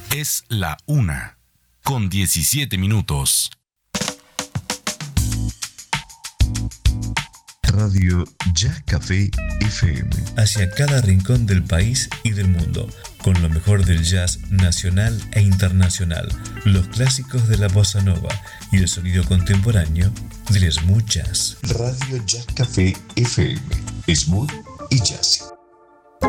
Es la 1:17. Radio Jazz Café FM. Hacia cada rincón del país y del mundo, con lo mejor del jazz nacional e internacional, los clásicos de la bossa nova y el sonido contemporáneo del smooth jazz. Radio Jazz Café FM. Smooth y jazzy.